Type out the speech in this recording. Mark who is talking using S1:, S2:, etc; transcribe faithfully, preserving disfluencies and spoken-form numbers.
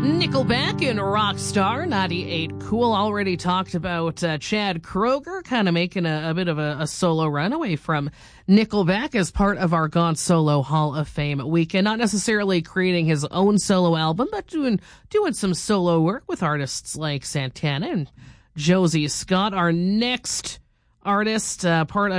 S1: Nickelback and Rockstar ninety-eight Cool. Already talked about uh, Chad Kroeger kind of making a, a bit of a, a solo run away from Nickelback as part of our Gone Solo Hall of Fame weekend. Not necessarily creating his own solo album, but doing doing some solo work with artists like Santana and Josie Scott. Our next artist, uh, part of